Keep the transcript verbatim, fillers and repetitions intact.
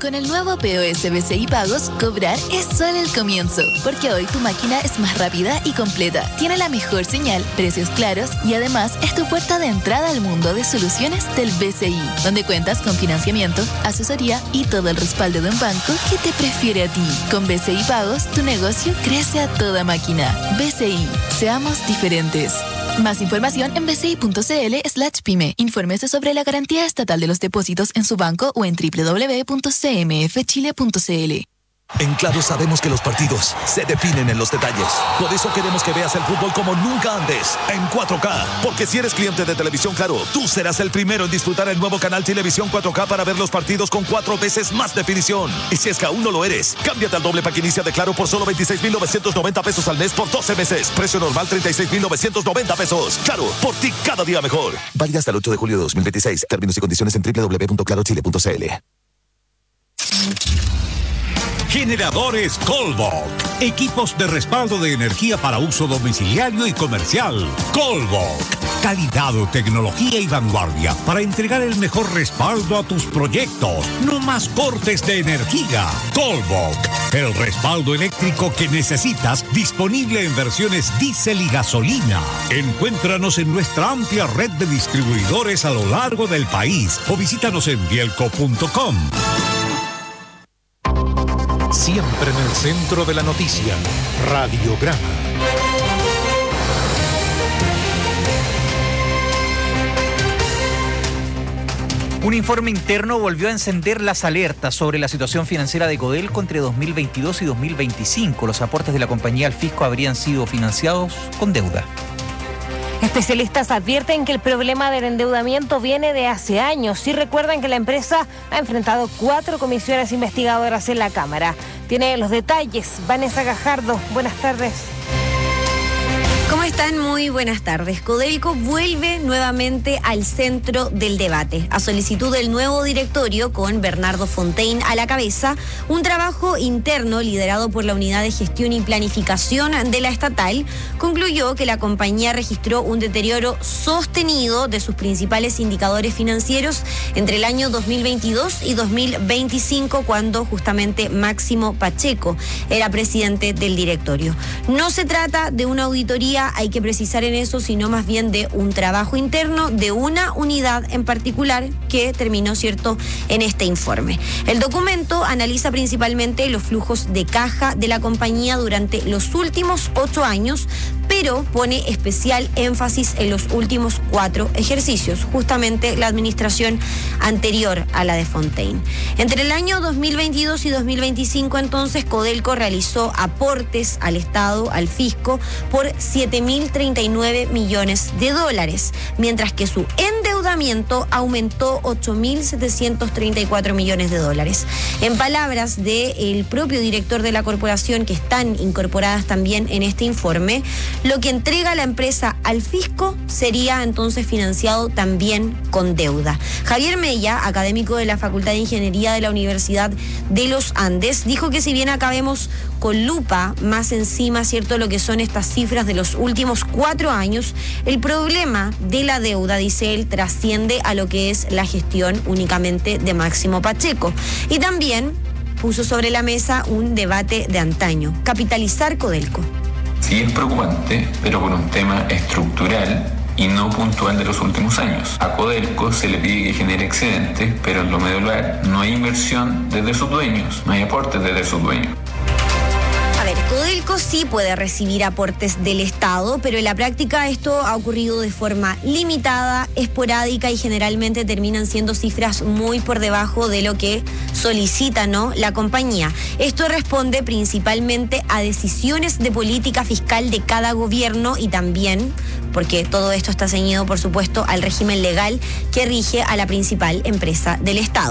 Con el nuevo P O S B C I Pagos, cobrar es solo el comienzo, porque hoy tu máquina es más rápida y completa, tiene la mejor señal, precios claros y además es tu puerta de entrada al mundo de soluciones del B C I, donde cuentas con financiamiento, asesoría y todo el respaldo de un banco que te prefiere a ti. Con B C I Pagos, tu negocio crece a toda máquina. B C I, seamos diferentes. Más información en bci.cl slash pyme. Infórmese sobre la garantía estatal de los depósitos en su banco o en doble u doble u doble u punto c m f chile punto c l. En Claro sabemos que los partidos se definen en los detalles. Por eso queremos que veas el fútbol como nunca antes, en cuatro K. Porque si eres cliente de Televisión Claro, tú serás el primero en disfrutar el nuevo canal Televisión cuatro K para ver los partidos con cuatro veces más definición. Y si es que aún no lo eres, cámbiate al doble pack inicia de Claro por solo veintiséis mil novecientos noventa pesos al mes por doce meses. Precio normal treinta y seis mil novecientos noventa pesos. Claro, por ti cada día mejor. Válida hasta el ocho de julio de dos mil veintiséis. Términos y condiciones en doble u doble u doble u punto claro chile punto c l. Generadores Colbach. Equipos de respaldo de energía para uso domiciliario y comercial. Colbach. Calidad, tecnología y vanguardia para entregar el mejor respaldo a tus proyectos. No más cortes de energía. Colbach. El respaldo eléctrico que necesitas, disponible en versiones diésel y gasolina. Encuéntranos en nuestra amplia red de distribuidores a lo largo del país o visítanos en bielco punto com. Siempre en el centro de la noticia, Radiograma. Un informe interno volvió a encender las alertas sobre la situación financiera de Codelco entre dos mil veintidós y dos mil veinticinco. Los aportes de la compañía al fisco habrían sido financiados con deuda. Especialistas advierten que el problema del endeudamiento viene de hace años y recuerdan que la empresa ha enfrentado cuatro comisiones investigadoras en la Cámara. Tiene los detalles Vanessa Gajardo. Buenas tardes. ¿Cómo están? Muy buenas tardes. Codelco vuelve nuevamente al centro del debate. A solicitud del nuevo directorio, con Bernardo Fontaine a la cabeza, un trabajo interno liderado por la Unidad de Gestión y Planificación de la estatal concluyó que la compañía registró un deterioro sostenido de sus principales indicadores financieros entre el año dos mil veintidós y dos mil veinticinco, cuando justamente Máximo Pacheco era presidente del directorio. No se trata de una auditoría, hay que precisar en eso, sino más bien de un trabajo interno de una unidad en particular que terminó, cierto, en este informe. El documento analiza principalmente los flujos de caja de la compañía durante los últimos ocho años, pero pone especial énfasis en los últimos cuatro ejercicios, justamente la administración anterior a la de Fontaine. Entre el año dos mil veintidós y dos mil veinticinco, entonces, Codelco realizó aportes al Estado, al fisco, por siete mil treinta y nueve millones de dólares, mientras que su endeudamiento aumentó ocho mil setecientos treinta y cuatro millones de dólares. En palabras del propio director de la corporación, que están incorporadas también en este informe, lo que entrega la empresa al fisco sería entonces financiado también con deuda. Javier Mella, académico de la Facultad de Ingeniería de la Universidad de los Andes, dijo que si bien acá vemos con lupa más encima, cierto, lo que son estas cifras de los últimos cuatro años, el problema de la deuda, dice él, trasciende a lo que es la gestión únicamente de Máximo Pacheco. Y también puso sobre la mesa un debate de antaño: capitalizar Codelco. Sí es preocupante, pero por un tema estructural y no puntual de los últimos años. A Codelco se le pide que genere excedentes, pero en lo medular no hay inversión desde sus dueños, no hay aportes desde sus dueños. A ver, Codelco sí puede recibir aportes del Estado, pero en la práctica esto ha ocurrido de forma limitada, esporádica, y generalmente terminan siendo cifras muy por debajo de lo que solicita, ¿no?, la compañía. Esto responde principalmente a decisiones de política fiscal de cada gobierno y también porque todo esto está ceñido, por supuesto, al régimen legal que rige a la principal empresa del Estado.